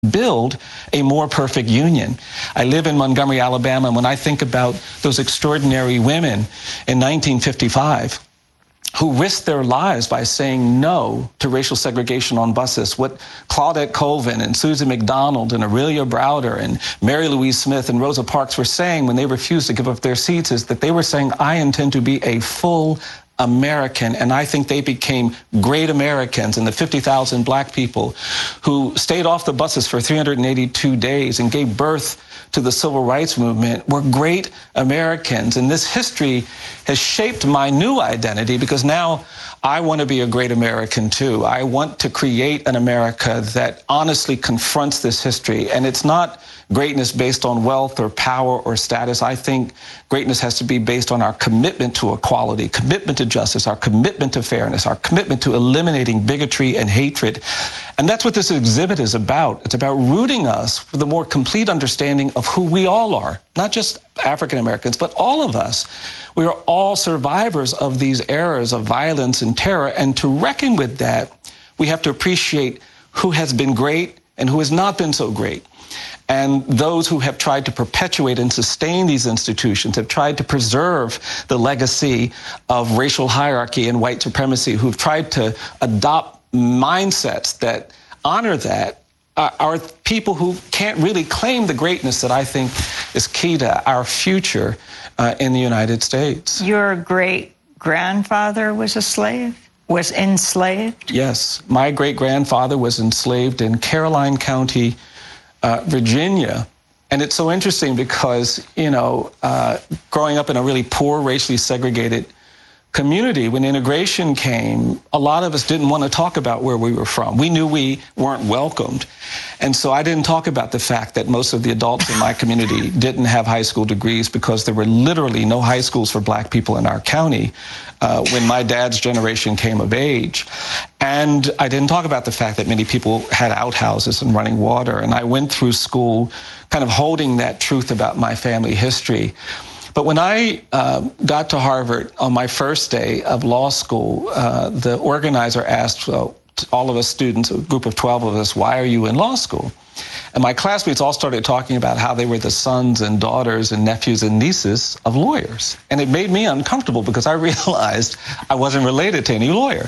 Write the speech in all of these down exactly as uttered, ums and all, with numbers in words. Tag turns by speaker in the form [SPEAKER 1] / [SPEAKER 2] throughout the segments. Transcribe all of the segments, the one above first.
[SPEAKER 1] build a more perfect union. I live in Montgomery, Alabama, and when I think about those extraordinary women in nineteen fifty-five who risked their lives by saying no to racial segregation on buses, what Claudette Colvin and Susan McDonald and Aurelia Browder and Mary Louise Smith and Rosa Parks were saying when they refused to give up their seats is that they were saying, I intend to be a full American, and I think they became great Americans. And the fifty thousand black people who stayed off the buses for three hundred eighty-two days and gave birth to the civil rights movement were great Americans. And this history has shaped my new identity because now I want to be a great American too. I want to create an America that honestly confronts this history. And it's not greatness based on wealth or power or status. I think greatness has to be based on our commitment to equality, commitment to justice, our commitment to fairness, our commitment to eliminating bigotry and hatred. And that's what this exhibit is about. It's about rooting us for the more complete understanding of who we all are, not just African Americans, but all of us. We are all survivors of these eras of violence and terror. And to reckon with that, we have to appreciate who has been great and who has not been so great. And those who have tried to perpetuate and sustain these institutions, have tried to preserve the legacy of racial hierarchy and white supremacy, who've tried to adopt mindsets that honor that, uh, are people who can't really claim the greatness that I think is key to our future uh, in the United States.
[SPEAKER 2] Your great-grandfather was a slave? Was enslaved?
[SPEAKER 1] Yes. My great-grandfather was enslaved in Caroline County, Uh, Virginia. And it's so interesting because, you know, uh, growing up in a really poor, racially segregated community, when integration came, a lot of us didn't want to talk about where we were from. We knew we weren't welcomed. And so I didn't talk about the fact that most of the adults in my community didn't have high school degrees because there were literally no high schools for black people in our county uh, when my dad's generation came of age. And I didn't talk about the fact that many people had outhouses and running water. And I went through school kind of holding that truth about my family history. But when I uh, got to Harvard on my first day of law school, uh, the organizer asked well, all of us students, a group of twelve of us, why are you in law school? And my classmates all started talking about how they were the sons and daughters and nephews and nieces of lawyers. And it made me uncomfortable because I realized I wasn't related to any lawyer.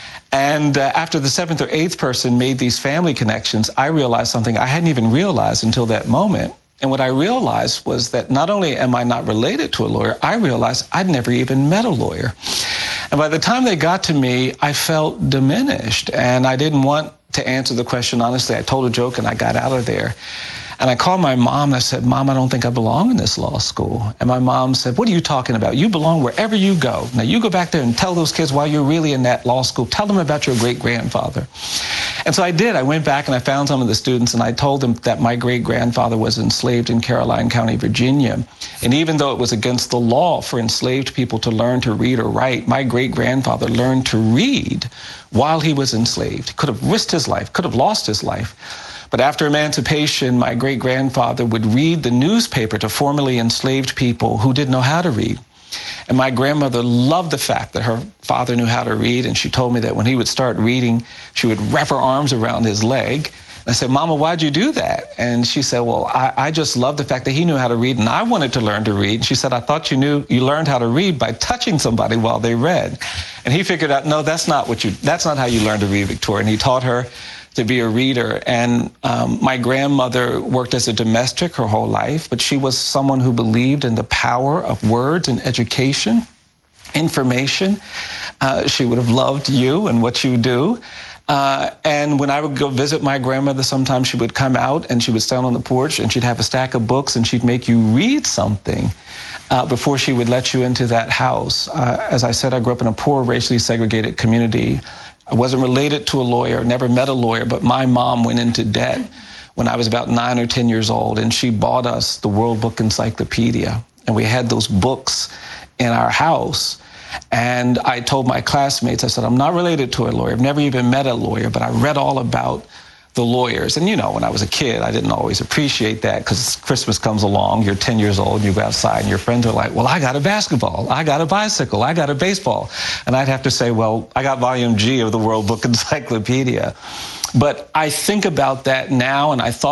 [SPEAKER 1] And uh, after the seventh or eighth person made these family connections, I realized something I hadn't even realized until that moment. And what I realized was that not only am I not related to a lawyer, I realized I'd never even met a lawyer. And by the time they got to me, I felt diminished. And I didn't want to answer the question honestly. I told a joke and I got out of there. And I called my mom and I said, Mom, I don't think I belong in this law school. And my mom said, what are you talking about? You belong wherever you go. Now you go back there and tell those kids while you're really in that law school, tell them about your great-grandfather. And so I did. I went back and I found some of the students and I told them that my great-grandfather was enslaved in Caroline County, Virginia. And even though it was against the law for enslaved people to learn to read or write, my great-grandfather learned to read while he was enslaved. He could have risked his life, could have lost his life. But after emancipation, my great-grandfather would read the newspaper to formerly enslaved people who didn't know how to read. And my grandmother loved the fact that her father knew how to read, and she told me that when he would start reading, she would wrap her arms around his leg. And I said, Mama, why'd you do that? And she said, well, I, I just love the fact that he knew how to read, and I wanted to learn to read. And she said, I thought you knew you learned how to read by touching somebody while they read. And he figured out, no, that's not what you, that's not how you learn to read, Victoria. And he taught her to be a reader. And um, my grandmother worked as a domestic her whole life, but she was someone who believed in the power of words and education, information. Uh, she would have loved you and what you do. Uh, and when I would go visit my grandmother, sometimes she would come out and she would stand on the porch and she'd have a stack of books and she'd make you read something uh, before she would let you into that house. Uh, as I said, I grew up in a poor, racially segregated community. I wasn't related to a lawyer, never met a lawyer, but my mom went into debt when I was about nine or ten years old, and she bought us the World Book Encyclopedia. And we had those books in our house. And I told my classmates, I said, I'm not related to a lawyer. I've never even met a lawyer, but I read all about the lawyers. And, you know, when I was a kid, I didn't always appreciate that because Christmas comes along, you're ten years old, and you go outside, and your friends are like, well, I got a basketball, I got a bicycle, I got a baseball. And I'd have to say, well, I got volume G of the World Book Encyclopedia. But I think about that now, and I thought